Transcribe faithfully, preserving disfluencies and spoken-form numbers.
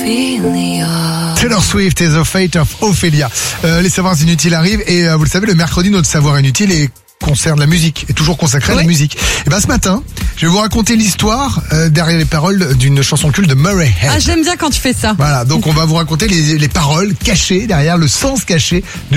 Taylor Swift et The Fate of Ophelia. Euh, les savoirs inutiles arrivent et euh, vous le savez, le mercredi, notre savoir inutile est concerne la musique, est toujours consacré à oui. la musique. Et ben ce matin, je vais vous raconter l'histoire euh, derrière les paroles d'une chanson culte de Murray Head. Ah, j'aime bien quand tu fais ça. Voilà, donc on va vous raconter les, les paroles cachées derrière le sens caché